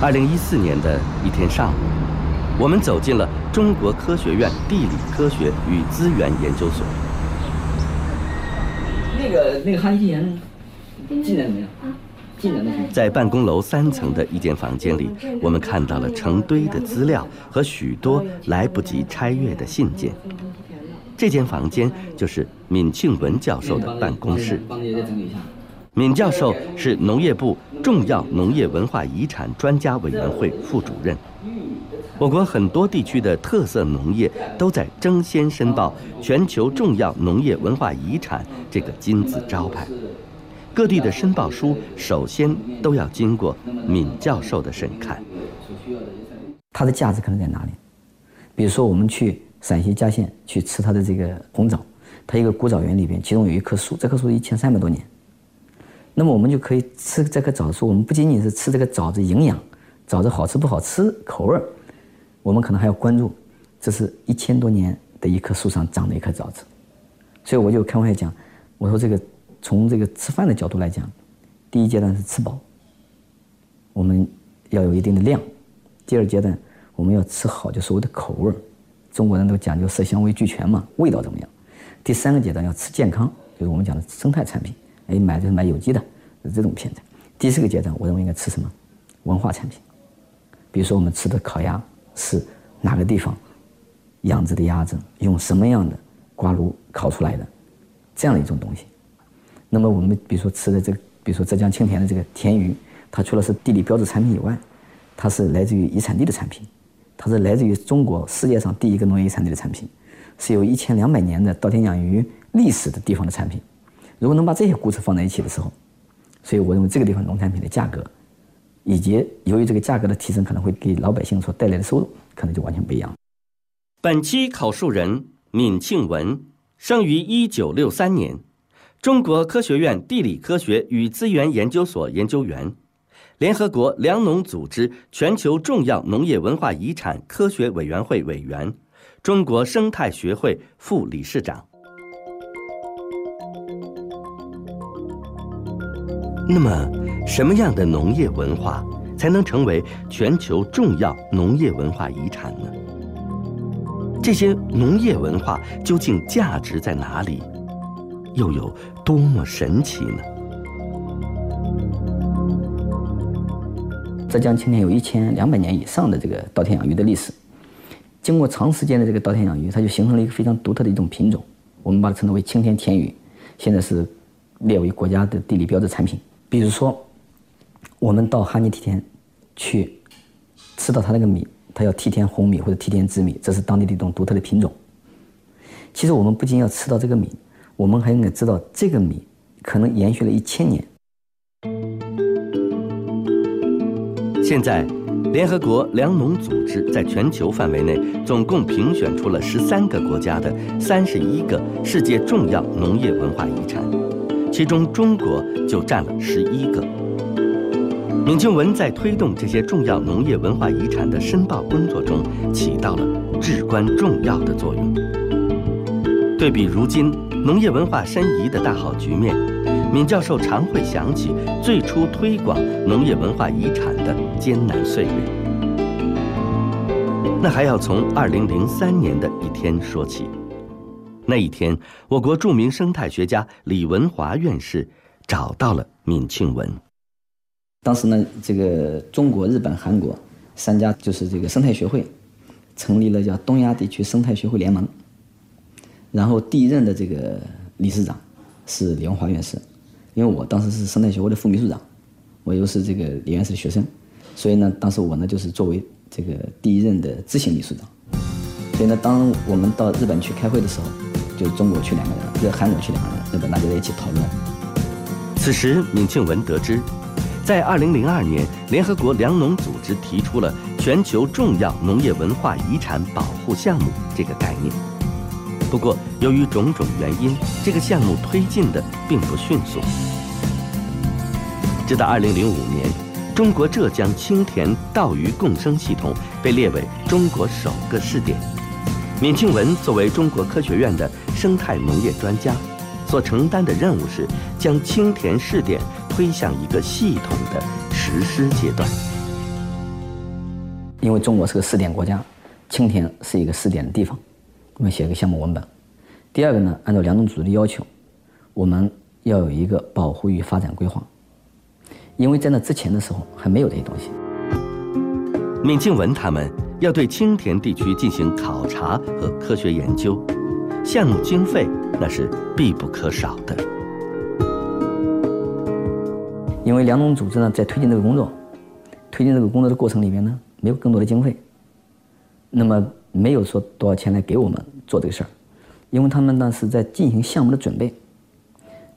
2014年的一天上午，我们走进了中国科学院地理科学与资源研究所。 那个哈尼提田进来了没有？进来了。 在办公楼3层的一间房间里，我们看到了成堆的资料和许多来不及拆阅的信件。这间房间就是闵庆文教授的办公室。闵教授是农业部重要农业文化遗产专家委员会副主任。我国很多地区的特色农业都在争先申报全球重要农业文化遗产这个金字招牌。各地的申报书首先都要经过闵教授的审看。 它的价值可能在哪里？比如说，我们去陕西嘉县去吃它的这个红枣，它一个古枣园里边，其中有一棵树，这棵树1300多年。那么我们就可以吃这棵枣树，我们不仅仅是吃这个枣子营养，枣子好吃不好吃口味，我们可能还要关注，这是1000多年的一棵树上长的一颗枣子。所以我就开玩笑讲，我说这个从这个吃饭的角度来讲，第一阶段是吃饱，我们要有一定的量；第二阶段我们要吃好，就所谓的口味。中国人都讲究色香味俱全嘛，味道怎么样？第3个阶段要吃健康，就是我们讲的生态产品。买就是买有机的，这种偏菜。第4个阶段，我认为应该吃什么？文化产品。比如说我们吃的烤鸭是哪个地方养殖的鸭子，用什么样的刮炉烤出来的，这样的一种东西。那么我们比如说吃的这个，比如说浙江青田的这个田鱼，它除了是地理标志产品以外，它是来自于遗产地的产品，它是来自于中国世界上第一个农业遗产地的产品，是有1200年的稻田养鱼历史的地方的产品。如果能把这些故事放在一起的时候，所以我认为这个地方农产品的价格，以及由于这个价格的提升，可能会给老百姓所带来的收入，可能就完全不一样。 本期口述人闵庆文，生于1963年，中国科学院地理科学与资源研究所研究员，联合国粮农组织全球重要农业文化遗产科学委员会委员，中国生态学会副理事长。那么，什么样的农业文化才能成为全球重要农业文化遗产呢？这些农业文化究竟价值在哪里，又有多么神奇呢？ 浙江青田有1200年以上的这个稻田养鱼的历史，经过长时间的这个稻田养鱼，它就形成了一个非常独特的一种品种，我们把它称之为青田田鱼，现在是列为国家的地理标志产品。比如说，我们到哈尼梯田去吃到它那个米，它叫梯田红米或者梯田紫米，这是当地的一种独特的品种。其实我们不仅要吃到这个米，我们还应该知道这个米可能延续了1000年。 现在，联合国粮农组织在全球范围内总共评选出了13个国家的31个世界重要农业文化遗产。其中中国就占了11个。闵庆文在推动这些重要农业文化遗产的申报工作中起到了至关重要的作用。对比如今农业文化申遗的大好局面，闵教授常会想起最初推广农业文化遗产的艰难岁月。那还要从2003年的一天说起。那一天，我国著名生态学家李文华院士找到了闵庆文。 当时呢，这个中国、日本、韩国3家就是这个生态学会，成立了叫东亚地区生态学会联盟。然后第一任的这个理事长是李文华院士，因为我当时是生态学会的副秘书长，我又是这个李院士的学生，所以呢，当时我呢就是作为这个第一任的执行理事长。所以呢，当我们到日本去开会的时候，就中国去2个人，韩国去2个人，日本大家在一起讨论。 此时，闵庆文得知，在2002年，联合国粮农组织提出了全球重要农业文化遗产保护项目这个概念。不过，由于种种原因，这个项目推进的并不迅速。直到2005年，中国浙江青田稻鱼共生系统被列为中国首个试点。闵庆文作为中国科学院的生态农业专家，所承担的任务是将青田试点推向一个系统的实施阶段。 因为中国是个试点国家，青田是一个试点的地方，我们写一个项目文本。第二个呢，按照粮农组织的要求，我们要有一个保护与发展规划，因为在那之前的时候还没有这些东西。 闵庆文他们要对青田地区进行考察和科学研究，项目经费那是必不可少的。 因为粮农组织呢，在推进这个工作的过程里面呢，没有更多的经费，那么没有说多少钱来给我们做这个事儿，因为他们呢是在进行项目的准备。